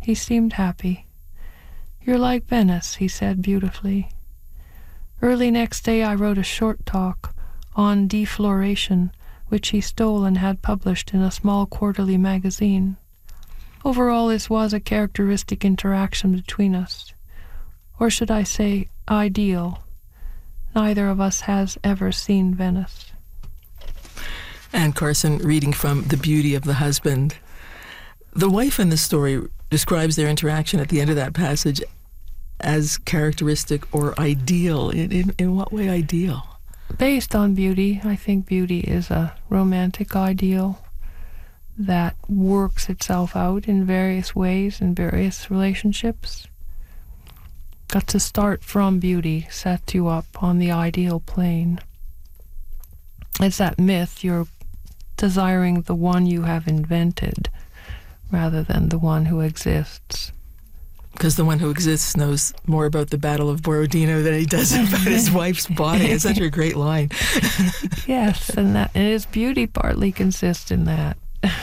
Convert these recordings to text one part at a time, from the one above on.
He seemed happy. "You're like Venice," he said beautifully. Early next day I wrote a short talk on defloration, which he stole and had published in a small quarterly magazine. Overall, this was a characteristic interaction between us. Or should I say, ideal. Neither of us has ever seen Venice. Anne Carson reading from The Beauty of the Husband. The wife in the story describes their interaction at the end of that passage as characteristic or ideal. In what way ideal? Based on beauty, I think beauty is a romantic ideal that works itself out in various ways in various relationships. Got to start from beauty, set you up on the ideal plane. It's that myth, you're desiring the one you have invented rather than the one who exists. Because the one who exists knows more about the Battle of Borodino than he does about his wife's body. It's such a great line. Yes, and his beauty partly consists in that.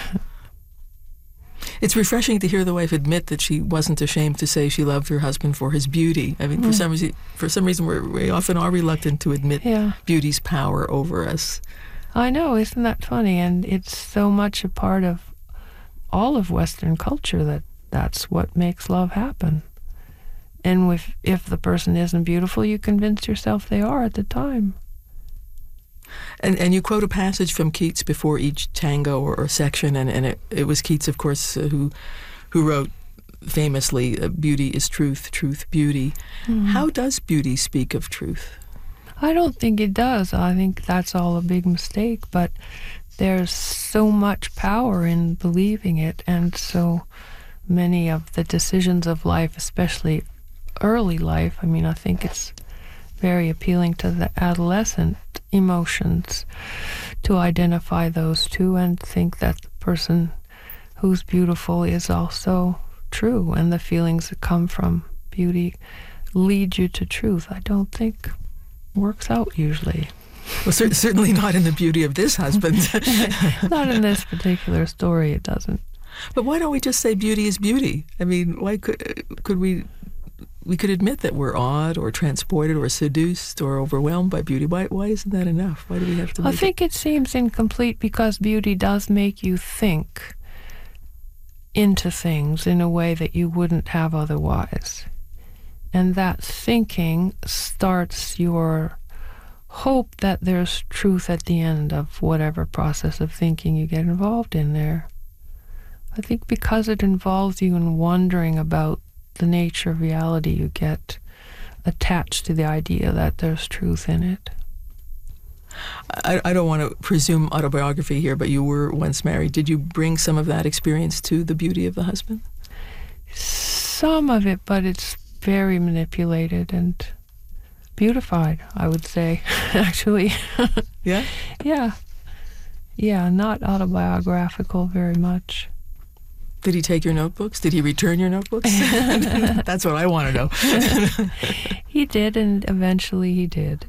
It's refreshing to hear the wife admit that she wasn't ashamed to say she loved her husband for his beauty. I mean, for some reason, we often are reluctant to admit beauty's power over us. I know, isn't that funny? And it's so much a part of all of Western culture that's what makes love happen. And if the person isn't beautiful, you convince yourself they are at the time. And you quote a passage from Keats before each tango or section, and it was Keats, of course, who wrote famously, "Beauty is truth, truth beauty." Mm-hmm. How does beauty speak of truth? I don't think it does. I think that's all a big mistake, but there's so much power in believing it, and so many of the decisions of life, especially early life, I mean, I think it's very appealing to the adolescent emotions to identify those two and think that the person who's beautiful is also true, and the feelings that come from beauty lead you to truth. I don't think works out usually. Well, certainly not in The Beauty of this husband. Not in this particular story, it doesn't. But why don't we just say beauty is beauty? I mean, why could we could admit that we're awed or transported or seduced or overwhelmed by beauty. Why isn't that enough? Why do we have to I think it seems incomplete because beauty does make you think into things in a way that you wouldn't have otherwise. And that thinking starts your hope that there's truth at the end of whatever process of thinking you get involved in there. I think because it involves you in wondering about the nature of reality, you get attached to the idea that there's truth in it. I don't want to presume autobiography here, but you were once married. Did you bring some of that experience to The Beauty of the Husband? Some of it, but it's very manipulated and beautified, I would say, actually. Yeah? Yeah. Yeah, not autobiographical very much. Did he take your notebooks? Did he return your notebooks? That's what I want to know. He did, and eventually he did.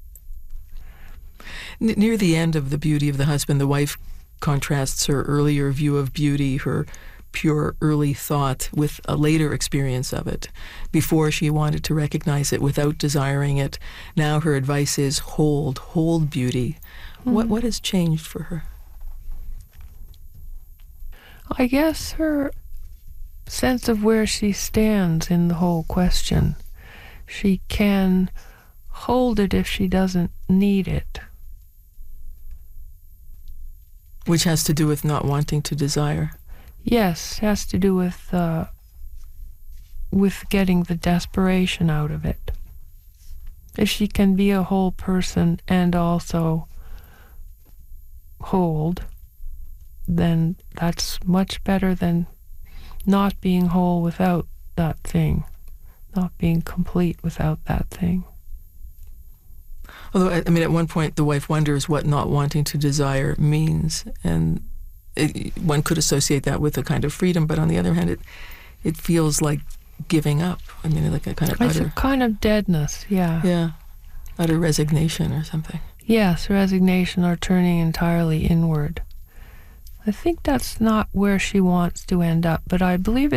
Near the end of The Beauty of the Husband, the wife contrasts her earlier view of beauty, her pure early thought, with a later experience of it. Before, she wanted to recognize it without desiring it. Now her advice is hold beauty. Mm-hmm. What has changed for her? I guess her sense of where she stands in the whole question. She can hold it if she doesn't need it. Which has to do with not wanting to desire. Yes, has to do with getting the desperation out of it. If she can be a whole person and also hold, then that's much better than not being whole without that thing, not being complete without that thing. Although, I mean, at one point the wife wonders what not wanting to desire means, and one could associate that with a kind of freedom, but on the other hand, it feels like giving up. I mean, like a kind of It's a kind of deadness, yeah. Yeah, utter resignation or something. Yes, resignation or turning entirely inward. I think that's not where she wants to end up, but I believe